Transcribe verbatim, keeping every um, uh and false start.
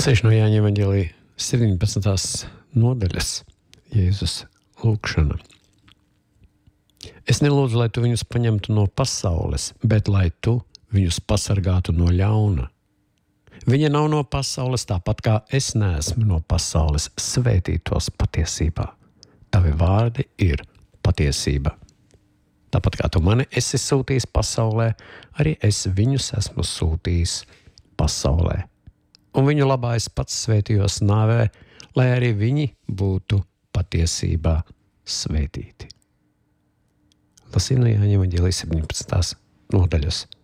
Lasīšu no Jāņa evaņģēlija septiņpadsmitās nodaļas Jēzus lūgšana. Es nelūdzu, lai tu viņus paņemtu no pasaules, bet lai tu viņus pasargātu no ļauna. Viņa nav no pasaules, tāpat kā es neesmu no pasaules. Svētī tos patiesībā. Tavi vārdi ir patiesība. Tāpat kā tu mani esi sūtījis pasaulē, arī es viņus esmu sūtījis pasaulē. Un viņu labā es pats svētījos nāvē, lai arī viņi būtu patiesībā svētīti. Lasīju no Jāņa evaņģēlija septiņpadsmitās nodaļas